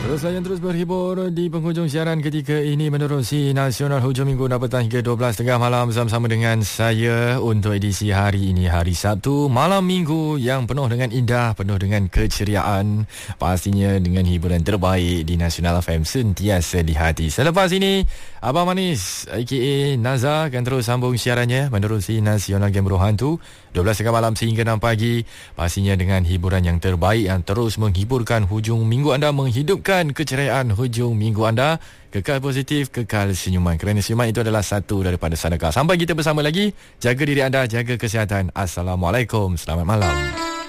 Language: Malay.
Terus layan terus berhibur di penghujung siaran ketika ini menerusi Nasional Hujung Minggu petang hingga 12.30 malam bersama-sama dengan saya untuk edisi hari ini, hari Sabtu, malam minggu yang penuh dengan indah, penuh dengan keceriaan, pastinya dengan hiburan terbaik di Nasional FM sentiasa di hati. Selepas ini Abang Manis aka Naza akan terus sambung siarannya menerusi Nasional Game Bro Hantu 12.30 malam sehingga 6 pagi, pastinya dengan hiburan yang terbaik yang terus menghiburkan hujung minggu anda, menghidupkan keceriaan hujung minggu anda. Kekal positif, kekal senyuman, kerana senyuman itu adalah satu daripada sedekah. Sampai kita bersama lagi, jaga diri anda, jaga kesihatan. Assalamualaikum, selamat malam.